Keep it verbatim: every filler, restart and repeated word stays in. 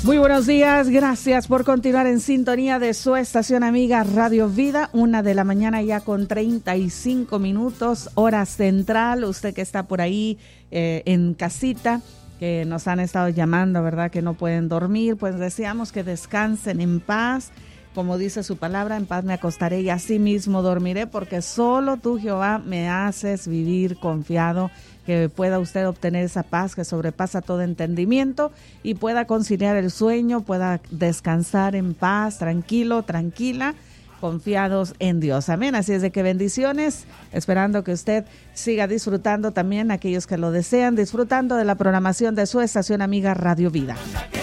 Muy buenos días, gracias por continuar en sintonía de su estación amiga Radio Vida, una de la mañana ya con treinta y cinco minutos, hora central. Usted que está por ahí eh, en casita, que nos han estado llamando, ¿verdad? Que no pueden dormir, pues deseamos que descansen en paz. Como dice su palabra, en paz me acostaré y así mismo dormiré, porque solo tú, Jehová, me haces vivir confiado, que pueda usted obtener esa paz que sobrepasa todo entendimiento y pueda conciliar el sueño, pueda descansar en paz, tranquilo, tranquila, confiados en Dios. Amén. Así es de que bendiciones, esperando que usted siga disfrutando también, aquellos que lo desean, disfrutando de la programación de su estación amiga Radio Vida.